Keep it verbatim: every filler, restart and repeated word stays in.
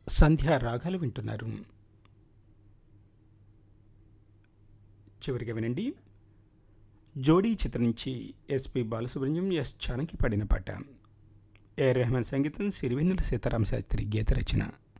సంధ్యా రాగాలు వింటున్నారు. చివరిగా వినండి, జోడీ చిత్రం నుంచి ఎస్పి బాలసుబ్రహ్మణ్యం, ఎస్ జానకి పాడిన పాట. ఏ రెహమాన్ సంగీతం, సిరివెన్నెల సీతారామ శాస్త్రి గీత రచన.